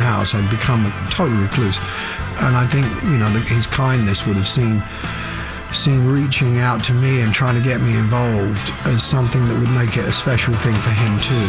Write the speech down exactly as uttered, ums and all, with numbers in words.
house. I'd become a total recluse. And I think, you know, the, his kindness would have seen, seen reaching out to me and trying to get me involved as something that would make it a special thing for him too.